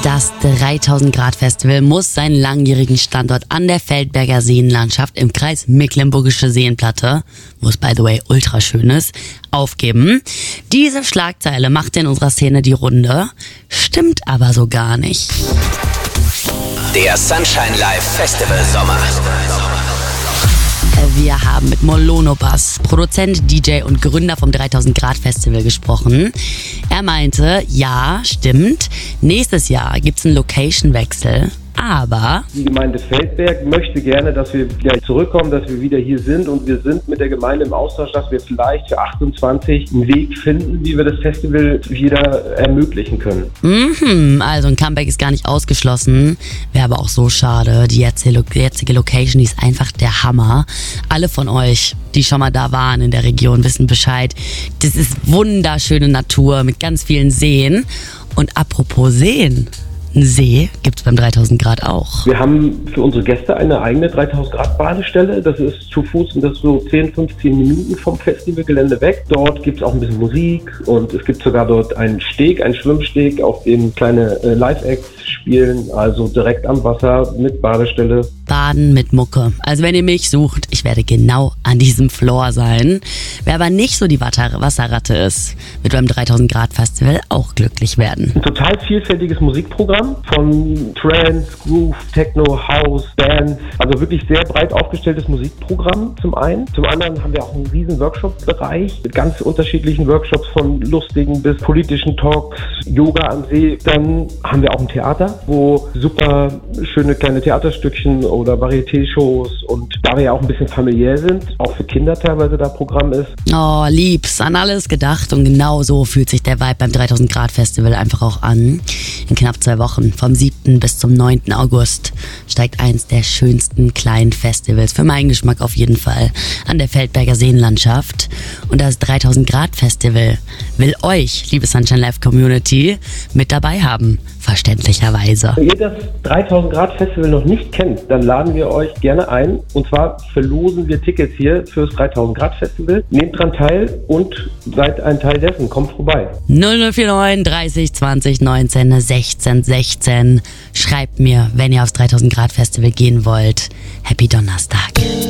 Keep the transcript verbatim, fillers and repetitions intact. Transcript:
Das dreitausend Grad Festival muss seinen langjährigen Standort an der Feldberger Seenlandschaft im Kreis Mecklenburgische Seenplatte, wo es by the way ultra schön ist, aufgeben. Diese Schlagzeile macht in unserer Szene die Runde, stimmt aber so gar nicht. Der Sunshine Live Festival Sommer. Wir haben mit Molono Bass, Produzent, D J und Gründer vom dreitausend Grad Festival gesprochen. Er meinte, ja, stimmt, nächstes Jahr gibt's einen Location-Wechsel, aber die Gemeinde Feldberg möchte gerne, dass wir wieder zurückkommen, dass wir wieder hier sind, und wir sind mit der Gemeinde im Austausch, dass wir vielleicht für achtundzwanzig einen Weg finden, wie wir das Festival wieder ermöglichen können. Mhm, also ein Comeback ist gar nicht ausgeschlossen, wäre aber auch so schade. Die jetzige Location, die ist einfach der Hammer. Alle von euch, die schon mal da waren in der Region, wissen Bescheid. Das ist wunderschöne Natur mit ganz vielen Seen. Und apropos Seen, ein See gibt's beim dreitausend Grad auch. Wir haben für unsere Gäste eine eigene dreitausend Grad Badestelle. Das ist zu Fuß und das ist so zehn, fünfzehn Minuten vom Festivalgelände weg. Dort gibt's auch ein bisschen Musik und es gibt sogar dort einen Steg, einen Schwimmsteg, auf dem kleine äh, Live-Acts spielen, also direkt am Wasser mit Badestelle. Baden mit Mucke. Also wenn ihr mich sucht, ich werde genau an diesem Floor sein. Wer aber nicht so die Wasserratte ist, wird beim dreitausend Grad Festival auch glücklich werden. Ein total vielfältiges Musikprogramm von Trance, Groove, Techno, House, Dance. Also wirklich sehr breit aufgestelltes Musikprogramm zum einen. Zum anderen haben wir auch einen riesen Workshop-Bereich mit ganz unterschiedlichen Workshops, von lustigen bis politischen Talks, Yoga am See. Dann haben wir auch ein Theater, wo super schöne kleine Theaterstückchen oder Varieté-Shows, und da wir ja auch ein bisschen familiär sind, auch für Kinder teilweise da Programm ist. Oh, liebs, an alles gedacht, und genau so fühlt sich der Vibe beim dreitausend Grad Festival einfach auch an. In knapp zwei Wochen, vom siebten bis zum neunten August, steigt eins der schönsten kleinen Festivals, für meinen Geschmack auf jeden Fall, an der Feldberger Seenlandschaft. Und das dreitausend Grad Festival will euch, liebe Sunshine Live Community, mit dabei haben, verständlicherweise. Wenn ihr das dreitausend Grad Festival noch nicht kennt, dann laden wir euch gerne ein. Und zwar verlosen wir Tickets hier fürs dreitausend Grad Festival. Nehmt dran teil und seid ein Teil dessen. Kommt vorbei. null null vier neun dreißig zwanzig neunzehn sechzehn sechzehn. Schreibt mir, wenn ihr aufs dreitausend Grad Festival gehen wollt. Happy Donnerstag.